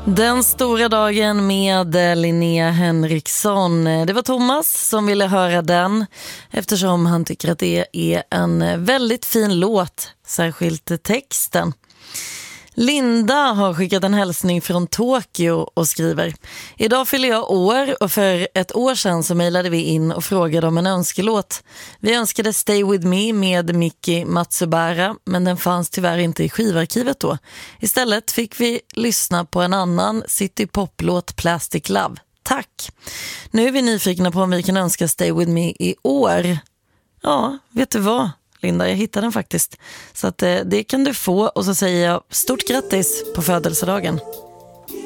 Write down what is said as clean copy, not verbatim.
Den stora dagen med Linnea Henriksson. Det var Thomas som ville höra den eftersom han tycker att det är en väldigt fin låt, särskilt texten. Linda har skickat en hälsning från Tokyo och skriver: Idag fyller jag år och för ett år sedan så mejlade vi in och frågade om en önskelåt. Vi önskade Stay With Me med Miki Matsubara, men den fanns tyvärr inte i skivarkivet då. Istället fick vi lyssna på en annan citypoplåt, Plastic Love. Tack! Nu är vi nyfikna på om vi kan önska Stay With Me i år. Ja, vet du vad? Linda, jag hittade den faktiskt. Så att det kan du få, och så säger jag stort grattis på födelsedagen.